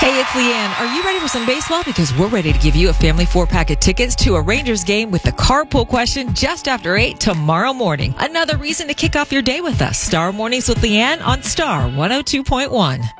Hey, it's Leanne. Are you ready for some baseball? Because we're ready to give you a family 4-pack of tickets to a Rangers game with the carpool question just after 8 tomorrow morning. Another reason to kick off your day with us. Star Mornings with Leanne on Star 102.1.